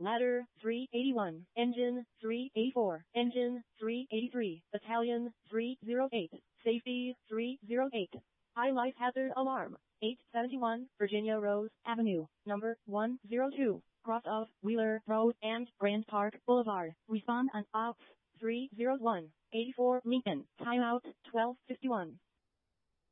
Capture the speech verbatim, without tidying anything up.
ladder three eighty-one, engine three eighty-four, engine three eighty-three, battalion three oh eight, safety three oh eight. High life hazard alarm, eight seventy-one, Virginia Rose Avenue, number one oh two, cross of Wheeler Road and Grand Park Boulevard. Respond on Ops three oh one, eighty-four Lincoln, timeout twelve fifty-one.